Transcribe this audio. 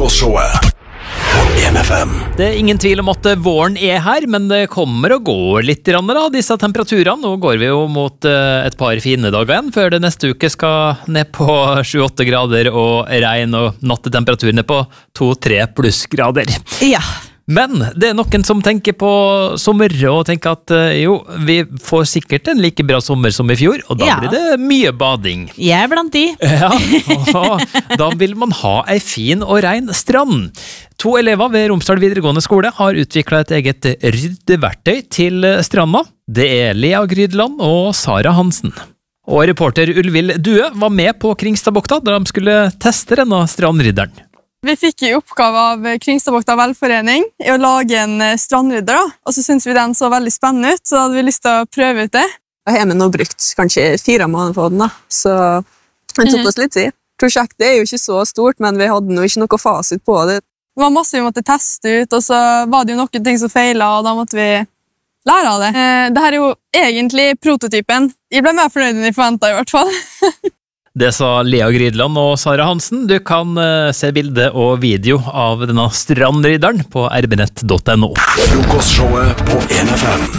Frokostshowet på 1FM. Det er ingen tvil om at våren er her, men det kommer og går litt da, disse temperaturene. Nå går vi jo mot et par fine dager igjen, før det neste uke skal ned på 7-8 grader og regn, og nattetemperaturen ned på 2-3 plussgrader. Ja. Men det er noen som tenker på sommer, og tenker at jo, vi får sikkert en like bra sommer som i fjor, og da blir det mye bading. Jeg er blant de. Ja, og da vil man ha ei fin og rein strand. 2 elever ved Romsdal videregående skole har utviklet et eget ryddeverktøy til stranda. Det er Lea Grydland og Sara Hansen. Og reporter Ulvild Due var med på Kringstadbukta da de skulle teste denne strandrydderen. Vi fikk i oppgave av Kringstadbukta velforening i å lage en strandrydder, da. Og så syntes vi den så veldig spennende ut, så hadde vi lyst til å prøve ut det. Jeg har nå brukt kanskje 4 måneder på den, da. Så den tok oss litt tid. Prosjektet er jo ikke så stort, men vi hadde nå ikke noe fasit på det. Det var masse vi måtte teste ut, og så var det jo noen ting som feilet, og da måtte vi lære av det. Dette er jo egentlig prototypen. Jeg ble mer fornøyd enn jeg forventet i hvert fall. Det sa Lea Grydland og Sara Hansen. Du kan se bilde og video av denne strandrydderen på rbnett.no. Frokostshowet på 1FM.